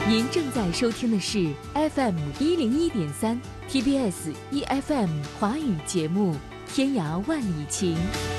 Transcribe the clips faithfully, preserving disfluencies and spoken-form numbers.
您正在收听的是 F M 一零一点三 T B S E F M 华语节目《天涯万里情》。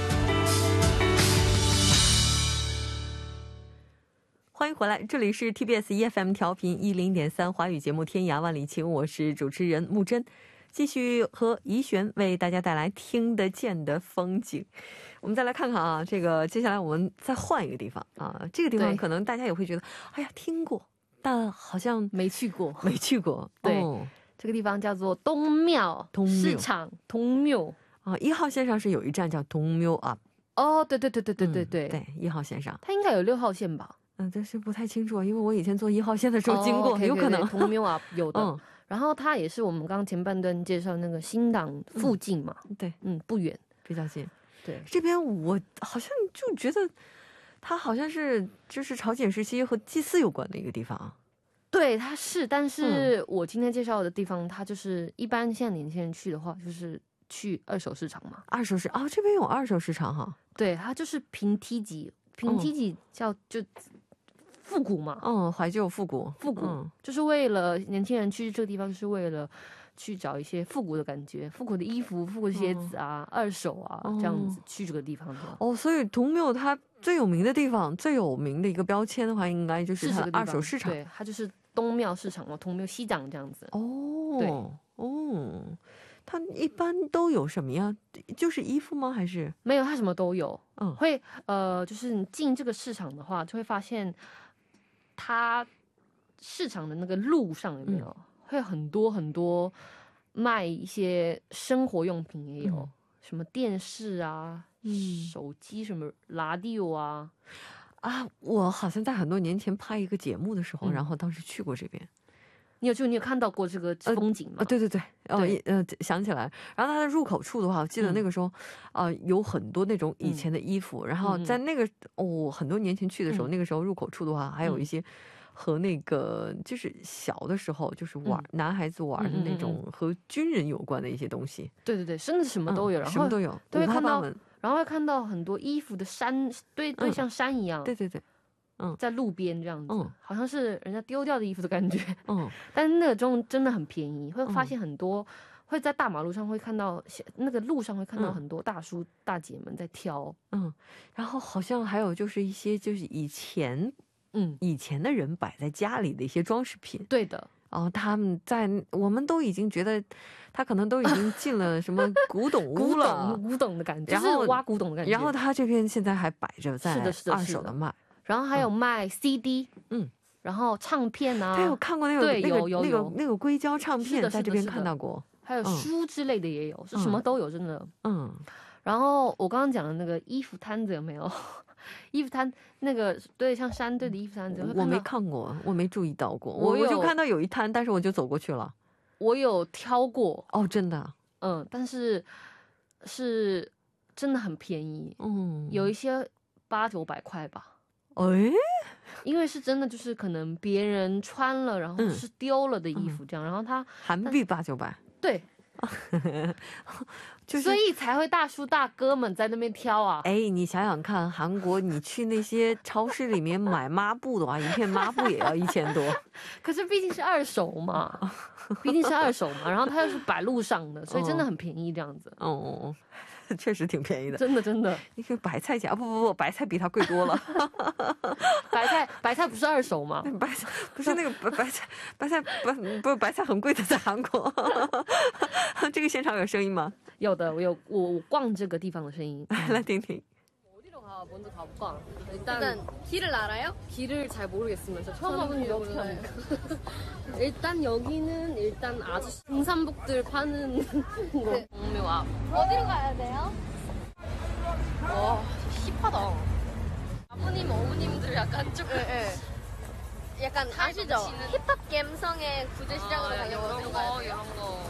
欢迎回来，这里是 T B S E F M 调频一零点三华语节目《天涯万里情》，我是主持人木真，继续和怡璇为大家带来听得见的风景。我们再来看看啊，这个接下来我们再换一个地方啊，这个地方可能大家也会觉得，哎呀，听过。但好像没去过，没去过。对，哦、这个地方叫做东庙市场，东庙啊，一号线上是有一站叫东庙啊。哦，对对对对对对对、嗯、对，一号线上，它应该有六号线吧？嗯，但是不太清楚，因为我以前坐一号线的时候经过，哦、有可能东庙啊有的。嗯、然后它也是我们刚刚前半段介绍那个新港附近嘛，嗯、对，嗯，不远，比较近。对，这边我好像就觉得。它好像是就是朝鲜时期和祭祀有关的一个地方啊。对，它是，但是我今天介绍的地方，它就是一般现在年轻人去的话，就是去二手市场嘛。二手市啊、哦，这边有二手市场哈。对，它就是平梯级，平梯级叫就复古嘛。嗯，怀旧复古，复古、嗯、就是为了年轻人去这个地方，就是为了。去找一些复古的感觉，复古的衣服、复古的鞋子啊、哦、二手啊、哦、这样子去这个地方的。哦，所以东庙它最有名的地方、最有名的一个标签的话，应该就是它的二手市场。对，它就是东庙市场嘛，东庙西港这样子。哦，对，哦，它一般都有什么呀？就是衣服吗？还是没有？它什么都有。嗯，会呃，就是你进这个市场的话，就会发现它市场的那个路上有没有？嗯会很多很多卖一些生活用品也有、嗯、什么电视啊、嗯、手机什么 radio 啊啊！我好像在很多年前拍一个节目的时候、嗯、然后当时去过这边。你有就你有看到过这个风景吗？呃、对对对，哦呃想起来。然后它的入口处的话，我记得那个时候啊、嗯呃、有很多那种以前的衣服、嗯、然后在那个哦很多年前去的时候、嗯、那个时候入口处的话还有一些、嗯和那个就是小的时候就是玩、嗯、男孩子玩的那种和军人有关的一些东西。对对对，真的什么都有、嗯、然后什么都有，都会看到，然后会看到很多衣服的山，对对、嗯、像山一样。对对对，嗯，在路边这样子、嗯、好像是人家丢掉的衣服的感觉。嗯，但是那个中真的很便宜，会发现很多、嗯、会在大马路上会看到，那个路上会看到很多大叔、嗯、大姐们在挑。嗯，然后好像还有就是一些就是以前嗯，以前的人摆在家里的一些装饰品。对的，哦，他们在我们都已经觉得，他可能都已经进了什么古董屋了，古董古董的感觉，就是挖古董的感觉。然后他这边现在还摆着在二手的卖，然后还有卖 C D， 嗯，然后唱片啊，他有看过那个对那个有有那个那个硅胶唱片，在这边看到过，还有书之类的也有，是什么都有，真的，嗯。然后我刚刚讲的那个衣服摊子有没有？衣服摊那个对，像山对的衣服摊子，我没看过，我没注意到过，我我就看到有一摊，但是我就走过去了。我有挑过哦，真的，嗯，但是是真的很便宜，嗯，有一些八九百块吧。哎，因为是真的，就是可能别人穿了，然后是丢了的衣服这样，嗯、然后他韩币八九百，对。就是、所以才会大叔大哥们在那边挑啊！哎，你想想看，韩国你去那些超市里面买抹布的话，一片抹布也要一千多。可是毕竟是二手嘛，毕竟是二手嘛，然后它又是摆路上的，所以真的很便宜这样子。哦，确实挺便宜的，真的真的。那个白菜价，不不不，白菜比它贵多了。白菜白菜不是二手吗？白菜不是那个白白菜白菜不不白菜很贵的，在韩国。这个现场有声音吗？有的，我有我我逛这个地方的声音，来听听。어디로 가? 먼저 가볼까? 일단, 일단 길을 알아요? 길을 잘 모르겠으면서 처음 와보는 몇 편. 일단 여기는 일단 아주 등산복들 파는 거. 동묘 앞. 어디로 가야 돼요? 와, 힙하다. 아버님, 어머님들 약간 조금. 네, 네. 약간 아시죠? 힙합 감성의 구제시장으로 가려고 아, 이런 거, 이런 거.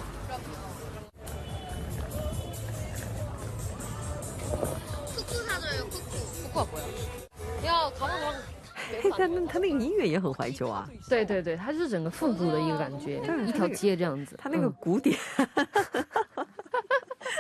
쿠쿠 사줘요, 쿠쿠. 쿠쿠가 뭐야? 야, 가보자. 他那他那个音乐也很怀旧啊，对对对，它是整个复古的一个感觉，一条街这样子，他那个鼓点，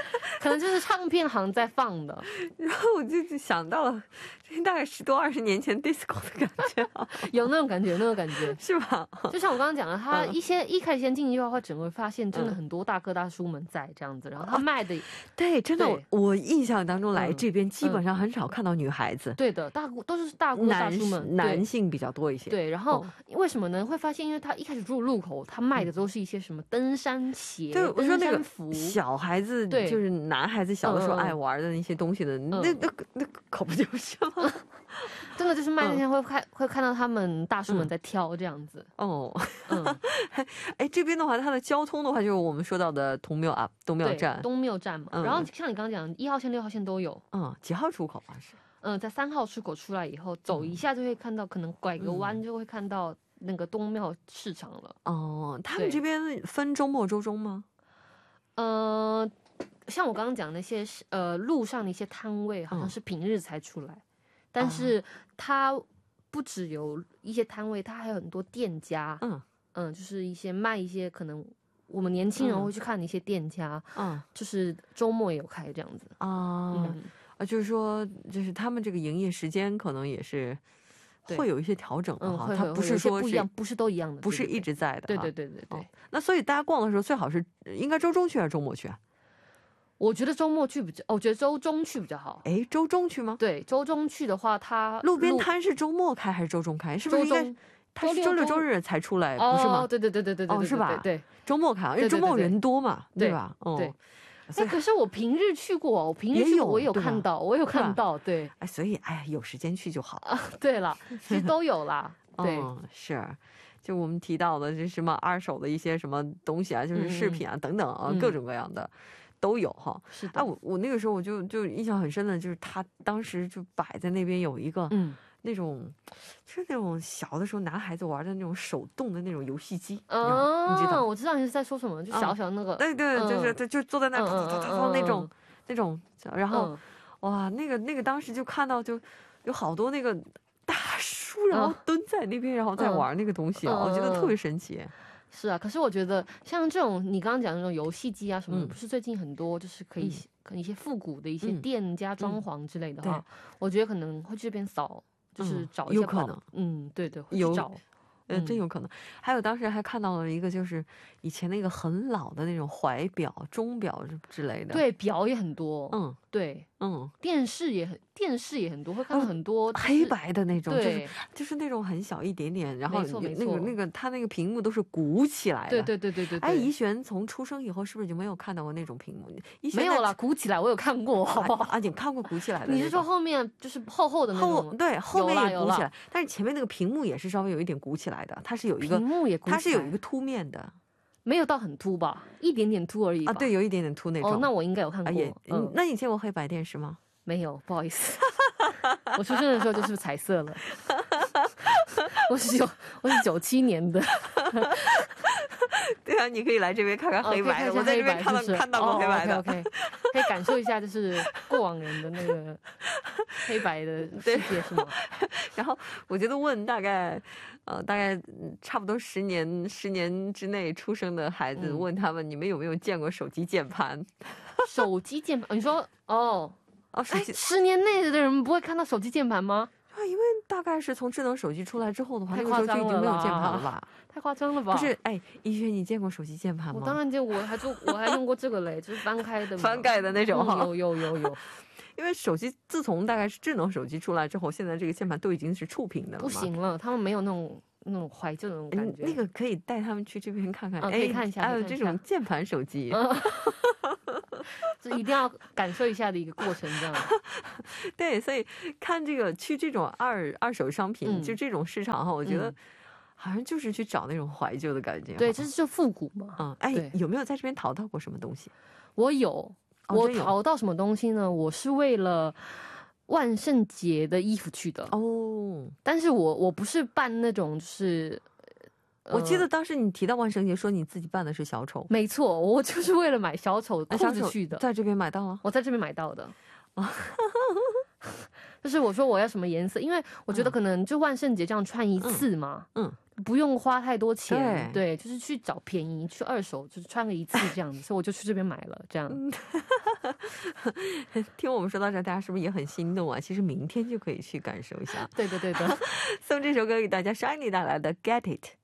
可能就是唱片行在放的。 然后我就就想到了，这大概十多二十年前 disco 的感觉、啊， 有那种感觉，有那种感觉， 是吧？ 就像我刚刚讲的，他一些、 嗯、 一开始先进去的话，整个发现真的很多大哥大叔们在这样子，然后他卖的， 对，真的，我我印象当中来这边基本上很少看到女孩子， 嗯、对的，大都是大哥大叔们， 男性比较多一些。 对，然后、哦、为什么呢？会发现，因为他一开始入入口，他卖的都是一些什么登山鞋、 对，我说那个服， 小孩子就是男孩子小的时候爱玩的那些东西的，嗯、那那那可不就是吗？ 真的就是卖那天会看、嗯、会看到他们大叔们在挑这样子。 哦，嗯，哎，这边的话，它的交通的话，就是我们说到的东庙啊，东庙站， 东庙站嘛。嗯、然后像你刚刚讲，一号线、六号线都有。 嗯，几号出口啊？是？ 嗯，在三号出口出来以后，走一下就会看到，可能拐个弯就会看到那个东庙市场了。 哦，他们这边分周末、周中吗？ 呃，像我刚刚讲那些呃路上的一些摊位，好像是平日才出来。嗯，但是它不只有一些摊位，它还有很多店家，嗯嗯，就是一些卖一些可能我们年轻人会去看的一些店家，嗯，就是周末也有开这样子啊，嗯、啊，就是说，就是他们这个营业时间可能也是会有一些调整的哈， 嗯、 它不是说不一样，不是都一样的， 不是一直在的， 对对对对对。 哦、那所以大家逛的时候，最好是应该周中去还是周末去啊？ 我觉得周末去比较，我觉得周中去比较好。 哎，周中去吗？ 对，周中去的话，它路边摊是周末开还是周中开？是不是应该它是周六周日才出来，不是吗？ 哦，对对对对对对， 哦，是吧？ 对， 周末开，因为周末人多嘛，对吧？ 对。哎，可是我平日去过，我平日去过，我有看到，我有看到，对。 哎，所以哎呀，有时间去就好啊。对了，其实都有啦。对， 是。就我们提到的这什么二手的一些什么东西啊，就是饰品啊等等啊，各种各样的。都有哈， 是的。 哎、啊，我我那个时候我就就印象很深的，就是他当时就摆在那边有一个，嗯，那种，就是那种小的时候男孩子玩的那种手动的那种游戏机， 哦， 你知道？ 我知道你是在说什么，就小小那个， 嗯、对对，嗯、就是就就坐在那儿， 嗯嗯那种、嗯、那种，然后、嗯、哇，那个那个当时就看到就有好多那个大叔，然后蹲在那边，然后在玩那个东西，嗯、我觉得特别神奇。 是啊，可是我觉得像这种你刚刚讲的那种游戏机啊什么的，嗯、不是最近很多就是可以、嗯、可能一些复古的一些店家装潢之类的话，嗯、我觉得可能会去这边扫，就是找一些、 嗯、有可能， 嗯，对对，会去找。 呃，真有可能。还有当时还看到了一个，就是以前那个很老的那种怀表、钟表之类的。 对，表也很多。嗯，对， 嗯， 电视也很，电视也很多，会看到很多、就是、 黑白的那种，就是就是那种很小一点点，然后那个那个它那个屏幕都是鼓起来的。 对对对对 对, 对。 哎，怡璇从出生以后是不是就没有看到过那种屏幕？ 没有啦，鼓起来我有看过，好不好？ 啊，你看过鼓起来的？ 你是说后面就是厚厚的那种？ 后对，后面也鼓起来，但是前面那个屏幕也是稍微有一点鼓起来的，它是有一个屏幕也鼓起来， 它是有一个凸面的。 没有到很凸吧，一点点凸而已吧。 啊，对，有一点点凸那种。 哦，那我应该有看过。 啊、也嗯，那你见过黑白电视吗？ 没有，不好意思。我出生的时候就是彩色了。我是九，我是九七年的。 对啊，你可以来这边看看黑白的。 哦、 我在这边看到、 就是、 看到过黑白的。 哦、OK，, okay 可以感受一下，就是过往人的那个黑白的世界是吗？ 然后我觉得问大概，呃，大概差不多十年十年之内出生的孩子，嗯、问他们你们有没有见过手机键盘？ 手机键盘？你说哦哦，手机、 哎，十年内的人不会看到手机键盘吗？ 啊，因为大概是从智能手机出来之后的话，那个时候就已经没有键盘了吧？ 太夸张了吧？ 不是，哎，怡萱，你见过手机键盘吗？ 我当然见过，我还做，我还用过这个嘞，就是翻开的， 翻盖的那种、 嗯。有有有有。 因为手机自从大概是智能手机出来之后，现在这个键盘都已经是触屏的了。 不行了，他们没有那种那种怀旧的那种感觉。 那个可以带他们去这边看看，哎、 嗯，可以看一下， 还有这种键盘手机。 这一定要感受一下的一个过程，这样。 对，所以看这个去这种二二手商品， 嗯、 就这种市场哈，我觉得好像就是去找那种怀旧的感觉。 对，这是就复古嘛。 嗯，哎，有没有在这边淘到过什么东西？ 我有，哦、我淘到什么东西呢？我是为了万圣节的衣服去的哦，但是我我不是办那种就是。 我记得当时你提到万圣节，说你自己扮的是小丑。 没错，我就是为了买小丑裤子去的。 在这边买到了？ 我在这边买到的。就是我说我要什么颜色，因为我觉得可能就万圣节这样穿一次嘛，嗯， 不用花太多钱， 对， 对，就是去找便宜，去二手就是穿个一次这样子，所以我就去这边买了这样。 听我们说到这，大家是不是也很心动啊？其实明天就可以去感受一下。 对的对的。 送这首歌给大家， Shiny 带来的 Get It。